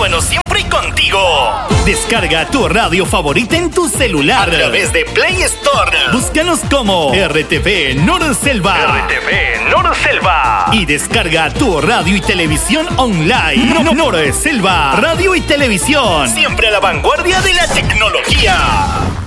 bueno siempre contigo. Descarga tu radio favorita en tu celular a través de Play Store. Búscanos como RTV Norselva. RTV Norselva. Y descarga tu radio y televisión online. Norselva, radio y televisión. Siempre a la vanguardia de la tecnología.